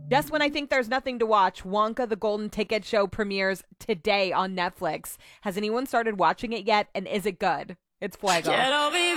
Just when I think there's nothing to watch, Wonka the Golden Ticket Show premieres today on Netflix. Has anyone started watching it yet? And is it good? It's Fuego.